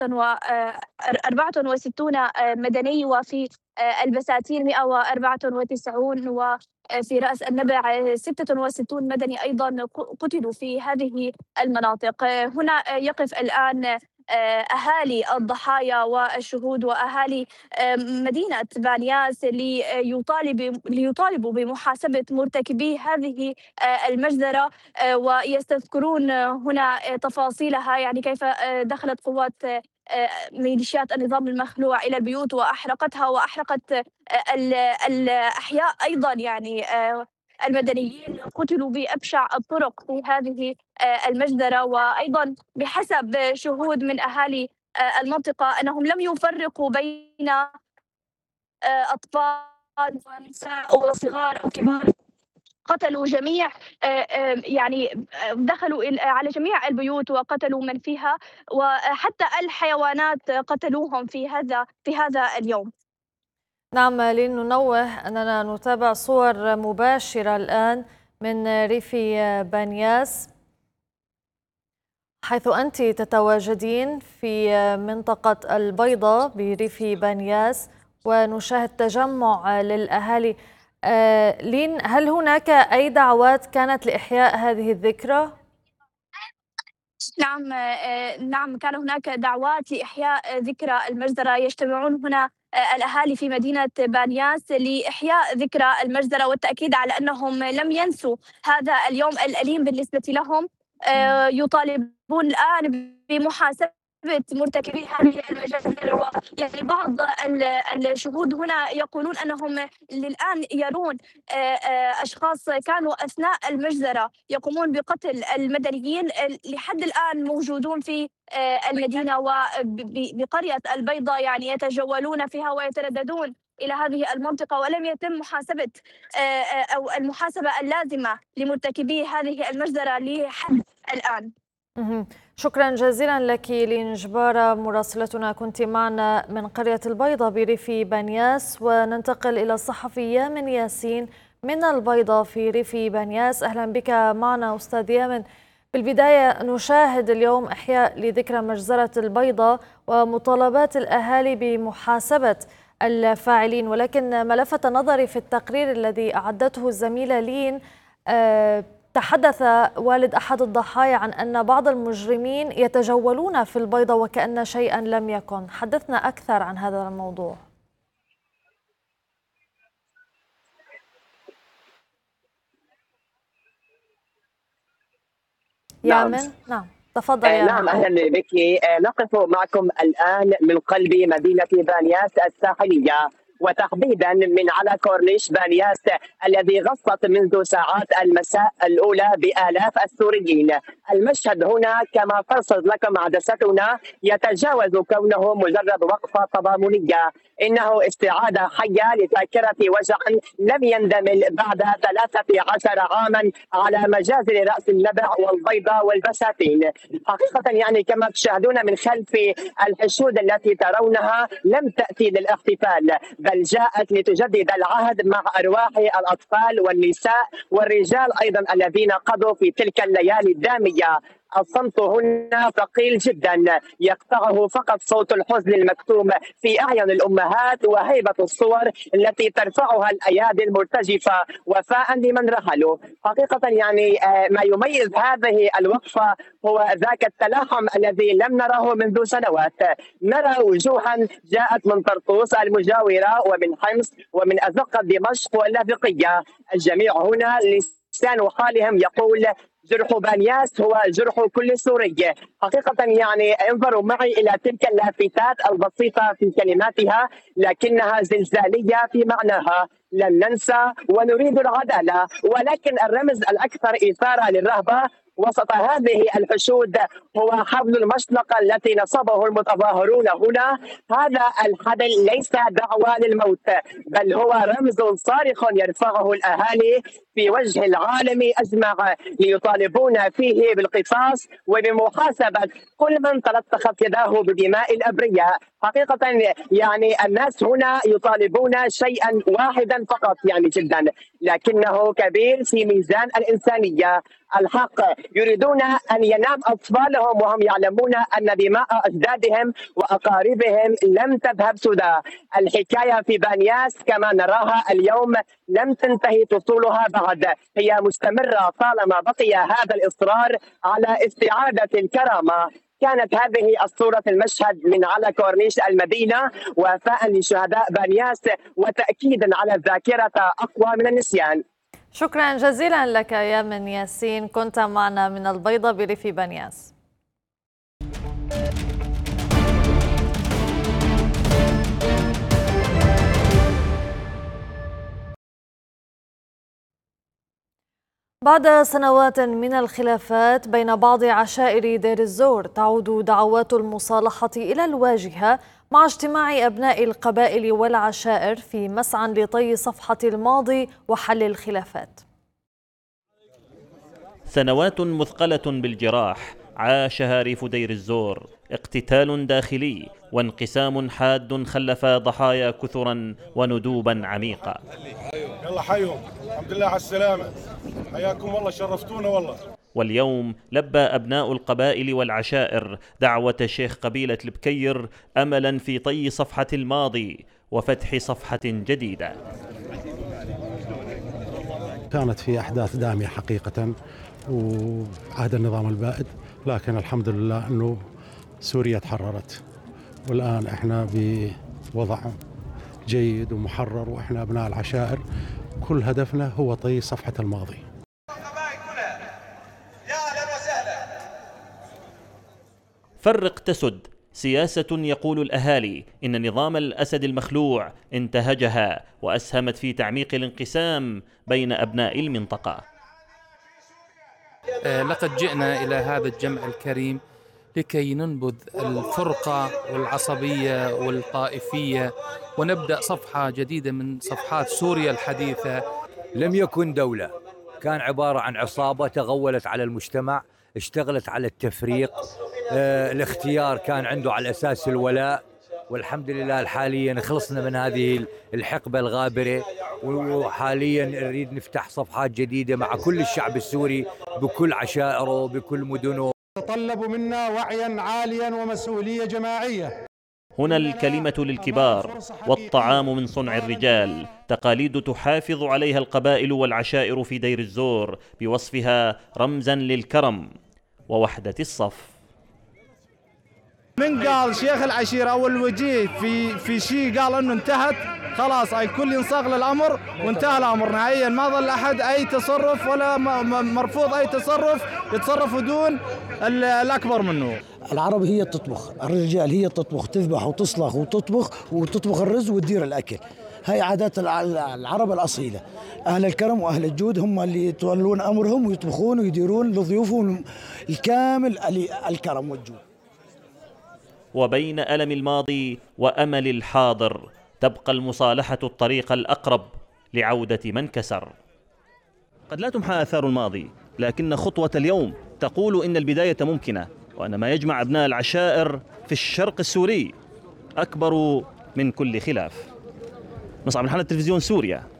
64 مدني، وفي البساتين 194، وفي رأس النبع 66 مدني أيضا قتلوا في هذه المناطق. هنا يقف الآن أهالي الضحايا والشهود وأهالي مدينة بانياس ليطالبوا بمحاسبة مرتكبي هذه المجزرة، ويستذكرون هنا تفاصيلها، يعني كيف دخلت قوات ميليشيات النظام المخلوع إلى البيوت وأحرقتها، وأحرقت الأحياء أيضا. يعني المدنيين قتلوا بأبشع الطرق في هذه المجزرة. وأيضا بحسب شهود من أهالي المنطقة أنهم لم يفرقوا بين أطفال ونساء وصغار أو كبار، قتلوا جميع يعني دخلوا على جميع البيوت وقتلوا من فيها، وحتى الحيوانات قتلوهم في هذا اليوم. نعم، لننوه أننا نتابع صور مباشرة الآن من ريف بانياس، حيث أنت تتواجدين في منطقة البيضة بريف بانياس، ونشاهد تجمع للأهالي. لين، هل هناك أي دعوات كانت لإحياء هذه الذكرى؟ نعم، نعم، كان هناك دعوات لإحياء ذكرى المجزرة. يجتمعون هنا الأهالي في مدينة بانياس لإحياء ذكرى المجزرة، والتأكيد على أنهم لم ينسوا هذا اليوم الأليم بالنسبة لهم. يطالبون الآن بمحاسبة مرتكبي هذه المجازر. يعني بعض الشهود هنا يقولون أنهم للآن يرون أشخاص كانوا أثناء المجزرة يقومون بقتل المدنيين، لحد الآن موجودون في المدينة وبقرية البيضاء، يعني يتجولون فيها ويترددون إلى هذه المنطقة، ولم يتم محاسبة أو المحاسبة اللازمة لمرتكبي هذه المجزرة لحد الآن. شكرا جزيلا لك لين جبارة، مراسلتنا كنت معنا من قرية البيضة بريف بانياس. وننتقل إلى الصحفي يامن ياسين من البيضة في ريف بانياس. أهلا بك معنا أستاذ يامن. بالبداية نشاهد اليوم إحياء لذكرى مجزرة البيضة ومطالبات الأهالي بمحاسبة الفاعلين، ولكن ما لفت نظري في التقرير الذي أعدته الزميلة لين، تحدث والد أحد الضحايا عن أن بعض المجرمين يتجولون في البيضة وكأن شيئا لم يكن. حدثنا أكثر عن هذا الموضوع. يامن، نعم تفضل يامن. نعم، أهلا بك. نقف معكم الآن من قلب مدينة بانياس الساحلية، وتحديدا من على كورنيش بانياس الذي غصت منذ ساعات المساء الأولى بآلاف السوريين. المشهد هنا كما ترصد لكم عدستنا يتجاوز كونه مجرد وقفة تضامنية، إنه استعادة حية لذاكرة وجع لم يندمل بعد 13 عاما على مجازر رأس النبع والبيضة والبساتين. حقيقة يعني كما تشاهدون من خلف الحشود التي ترونها لم تأتي للاحتفال، بل جاءت لتجدد العهد مع أرواح الأطفال والنساء والرجال أيضا الذين قضوا في تلك الليالي الدامية. الصمت هنا ثقيل جدا، يقطعه فقط صوت الحزن المكتوم في أعين الأمهات وهيبة الصور التي ترفعها الأيادي المرتجفة وفاء لمن رحلوا. حقيقة يعني ما يميز هذه الوقفة هو ذاك التلاحم الذي لم نره منذ سنوات. نرى وجوها جاءت من طرطوس المجاورة ومن حمص ومن أزقة دمشق واللاذقية. الجميع هنا لسان حالهم يقول جرح بانياس هو جرح كل سوري. حقيقة يعني انظروا معي إلى تلك اللافتات البسيطة في كلماتها لكنها زلزالية في معناها. لن ننسى ونريد العدالة، ولكن الرمز الأكثر إثارة للرهبة وسط هذه الحشود هو حبل المشنقة التي نصبه المتظاهرون هنا. هذا الحبل ليس دعوة للموت، بل هو رمز صارخ يرفعه الأهالي في وجه العالم أجمع، ليطالبون فيه بالقصاص وبمحاسبة كل من تلطخت يداه بدماء الأبرياء. حقيقة يعني الناس هنا يطالبون شيئا واحدا فقط يعني جدا، لكنه كبير في ميزان الإنسانية. الحق، يريدون أن ينام أطفالهم وهم يعلمون أن دماء أجدادهم وأقاربهم لم تذهب سدى. الحكاية في بانياس كما نراها اليوم لم تنتهي فصولها بعد، هي مستمرة طالما بقي هذا الإصرار على استعادة الكرامة. كانت هذه الصورة المشهد من على كورنيش المدينة، وفاء لشهداء بانياس وتأكيدا على الذاكرة أقوى من النسيان. شكرا جزيلا لك يامن ياسين، كنت معنا من البيضة بريف بانياس. بعد سنوات من الخلافات بين بعض عشائر دير الزور، تعود دعوات المصالحة إلى الواجهة مع اجتماع أبناء القبائل والعشائر في مسعى لطي صفحة الماضي وحل الخلافات. سنوات مثقلة بالجراح عاشها ريف دير الزور، اقتتال داخلي وانقسام حاد خلف ضحايا كثرا وندوبا عميقة. يلا حيهم، الحمد لله على السلامة، حياكم والله، شرفتونا والله. واليوم لبى أبناء القبائل والعشائر دعوة شيخ قبيلة البكير أملا في طي صفحة الماضي وفتح صفحة جديدة. كانت في أحداث دامية حقيقة وعهد النظام البائد، لكن الحمد لله أنه سوريا تحررت، والآن إحنا بوضع جيد ومحرر، وإحنا أبناء العشائر كل هدفنا هو طي صفحة الماضي. فرق تسد، سياسة يقول الأهالي إن نظام الأسد المخلوع انتهجها وأسهمت في تعميق الانقسام بين أبناء المنطقة. لقد جئنا إلى هذا الجمع الكريم لكي ننبذ الفرقة والعصبية والطائفية ونبدأ صفحة جديدة من صفحات سوريا الحديثة. لم يكن دولة، كان عبارة عن عصابة تغولت على المجتمع، اشتغلت على التفريق، الاختيار كان عنده على أساس الولاء، والحمد لله حاليا خلصنا من هذه الحقبة الغابرة، وحاليا نريد نفتح صفحات جديدة مع كل الشعب السوري بكل عشائره بكل مدنه. تطلب منا وعيا عاليا ومسؤولية جماعية. هنا الكلمة للكبار والطعام من صنع الرجال، تقاليد تحافظ عليها القبائل والعشائر في دير الزور بوصفها رمزا للكرم ووحدة الصف. من قال شيخ العشيرة أو الوجيه في شيء قال أنه انتهت، خلاص الكل ينصاغ للأمر وانتهى الأمر نهائيا، ما ظل أحد أي تصرف ولا مرفوض أي تصرف يتصرف دون الأكبر منه. العرب هي تطبخ، الرجال هي تطبخ، تذبح وتصلخ وتطبخ الرز وتدير الأكل. هاي عادات العرب الأصيلة. أهل الكرم وأهل الجود هم اللي يتولون أمرهم ويطبخون ويديرون لضيوفهم الكامل الكرم والجود. وبين ألم الماضي وأمل الحاضر تبقى المصالحة الطريق الأقرب لعودة من كسر. قد لا تمحى آثار الماضي، لكن خطوة اليوم تقول إن البداية ممكنة، وأن ما يجمع أبناء العشائر في الشرق السوري أكبر من كل خلاف. مصعب من حلقة تلفزيون سوريا،